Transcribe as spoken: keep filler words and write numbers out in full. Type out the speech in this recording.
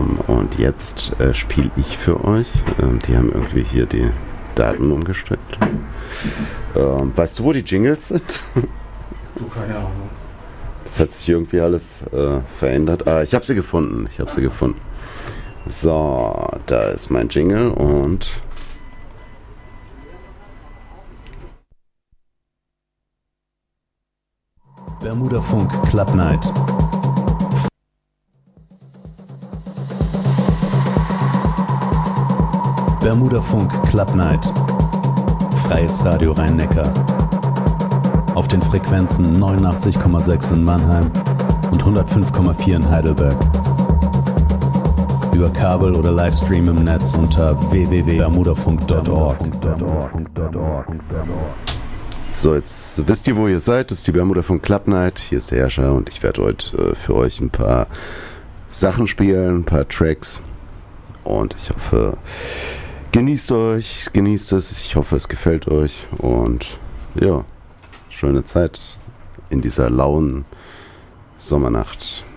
Ähm, und jetzt äh, spiele ich für euch. Ähm, die haben irgendwie hier die Daten umgestellt. Ähm, weißt du, wo die Jingles sind? Du, keine Ahnung. Das hat sich irgendwie alles äh, verändert. Ah, ich habe sie gefunden. Ich habe sie gefunden. So, da ist mein Jingle und... Bermuda-Funk Club Night. Bermuda-Funk Club Night. Freies Radio Rhein-Neckar. Auf den Frequenzen neunundachtzig Komma sechs in Mannheim und hundertfünf Komma vier in Heidelberg. Über Kabel oder Livestream im Netz unter w w w punkt bermudafunk punkt org. So, jetzt wisst ihr, wo ihr seid. Das ist die Bermuda-Funk Club Night. Hier ist der Herrscher und ich werde heute äh, für euch ein paar Sachen spielen, ein paar Tracks. Und ich hoffe, genießt euch, genießt es. Ich hoffe, es gefällt euch. Und ja, schöne Zeit in dieser lauen Sommernacht.